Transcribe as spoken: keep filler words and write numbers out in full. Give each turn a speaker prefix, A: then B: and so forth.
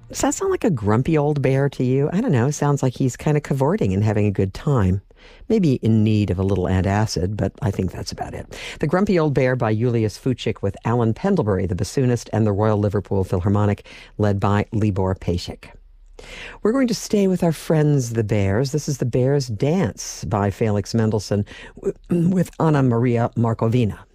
A: Does that sound like a grumpy old bear to you? I don't know. Sounds like he's kind of cavorting and having a good time. Maybe in need of a little antacid, but I think that's about it. The Grumpy Old Bear by Julius Fuchik with Alan Pendlebury, the bassoonist, and the Royal Liverpool Philharmonic, led by Libor Pesik. We're going to stay with our friends, the Bears. This is The Bears Dance by Felix Mendelssohn with Anna Maria Markovina.